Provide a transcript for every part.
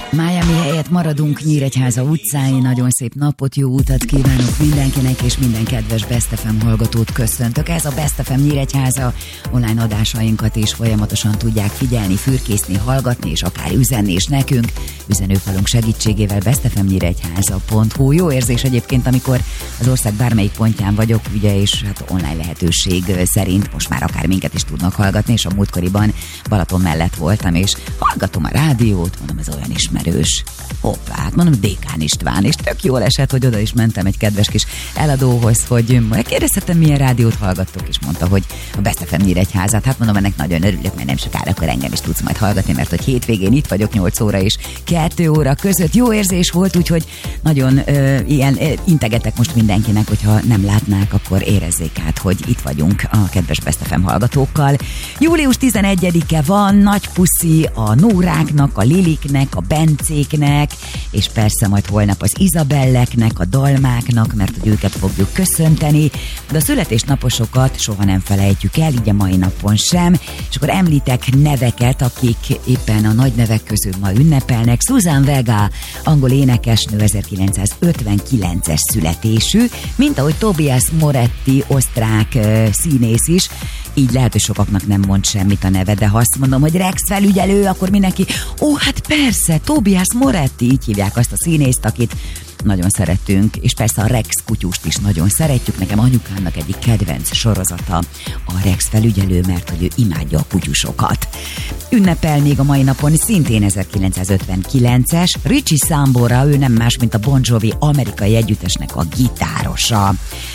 Miami helyett maradunk Nyíregyháza utcáin. Nagyon szép napot, jó utat kívánok mindenkinek, és minden kedves Best FM hallgatót köszöntök. Ez a Best FM Nyíregyháza, online adásainkat is folyamatosan tudják figyelni, fürkészni, hallgatni, és akár üzenni is nekünk. Üzenőfalunk segítségével bestfmnyíregyháza.hu. Jó érzés egyébként, amikor az ország bármelyik pontján vagyok, ugye, és hát online lehetőség szerint most már akár minket is tudnak hallgatni, és a múltkoriban Balaton mellett voltam, és hallgatom a rádiót, mondom, ez olyan ismerős. Hoppá, hát mondom, Dékán István, és tök jól esett, hogy oda is mentem egy kedves kis eladóhoz, hogy megkérdeztem, milyen rádiót hallgattok, és mondta, hogy a Best FM Nyíregyházát. Hát mondom, ennek nagyon örülök, mert nem sokára akkor engem is tudsz majd hallgatni, mert hogy hétvégén itt vagyok 8 óra és 2 óra között. Jó érzés volt, úgyhogy nagyon integetek most mindenkinek, hogyha nem látnák, akkor érezzék át, hogy itt vagyunk a kedves Best FM hallgatókkal. Július 11-e van, nagy puszi a Nóráknak, a Liliknek, a Bencéknek, és persze majd holnap az Izabelleknek, a Dalmáknak, mert hogy őket fogjuk köszönteni, de a születésnaposokat soha nem felejtjük el, így a mai napon sem, és akkor említek neveket, akik éppen a nagy nevek közül ma ünnepelnek. Susan Vega, angol énekesnő, 1959-es születésű, mint ahogy Tobias Moretti, osztrák színész is. Így lehet, hogy sokaknak nem mond semmit a neve, de ha azt mondom, hogy Rex felügyelő, akkor mindenki, hát persze, Tobias Moretti, így hívják azt a színészt, akit nagyon szeretünk, és persze a Rex kutyust is nagyon szeretjük. Nekem anyukámnak egyik kedvenc sorozata a Rex felügyelő, mert hogy ő imádja a kutyusokat. Ünnepel még a mai napon szintén 1959-es Richie Sambora, ő nem más, mint a Bon Jovi amerikai együttesnek a gitárosa.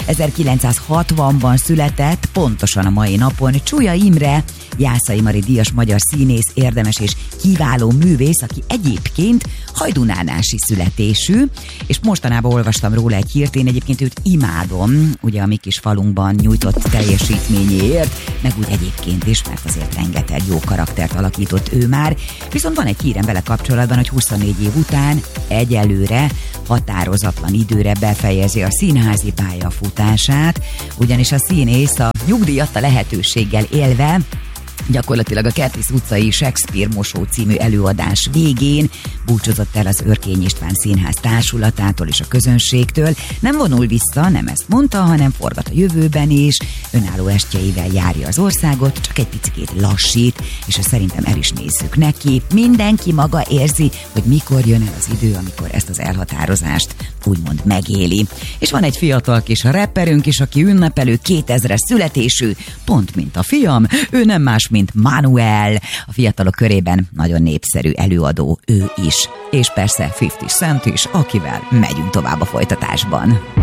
1960-ban született, pontosan a mai napon, Csúlya Imre, Jászai Mari díjas magyar színész, érdemes és kiváló művész, aki egyébként hajdunánási születésű, és mostanában olvastam róla egy hírt, én egyébként őt imádom, ugye a mi kis falunkban nyújtott teljesítményéért, meg úgy egyébként is, mert azért rengeteg jó karaktert alakított ő már, viszont van egy hírem vele kapcsolatban, hogy 24 év után egyelőre határozatlan időre befejezi a színházi pályafutását, ugyanis a színész a nyugdíjat a lehetőséggel élve gyakorlatilag a Kertész utcai Shakespeare Mosó című előadás végén búcsúzott el az Örkény István Színház társulatától és a közönségtől. Nem vonul vissza, nem ezt mondta, hanem forgat a jövőben is, önálló estjeivel járja az országot, csak egy picikét lassít, és ezt szerintem el is nézzük neki. Mindenki maga érzi, hogy mikor jön el az idő, amikor ezt az elhatározást úgymond megéli. És van egy fiatal kis rapperünk is, aki ünnepelő 2000-es születésű, pont mint a fiam, ő nem más, mint Manuel, a fiatalok körében nagyon népszerű előadó ő is. És persze 50 Cent is, akivel megyünk tovább a folytatásban.